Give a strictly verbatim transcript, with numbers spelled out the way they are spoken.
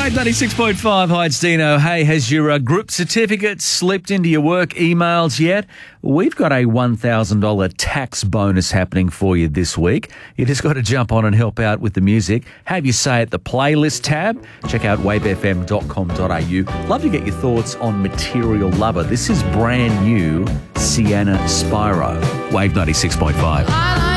Wave ninety-six point five. Hi, it's Dino. Hey, has your uh, group certificate slipped into your work emails yet? We've got a one thousand dollars tax bonus happening for you this week. You just got to jump on and help out with the music. Have your say at the playlist tab. Check out wave f m dot com dot a u. Love to get your thoughts on Material Lover. This is brand new Sienna Spyro. Wave ninety-six point five.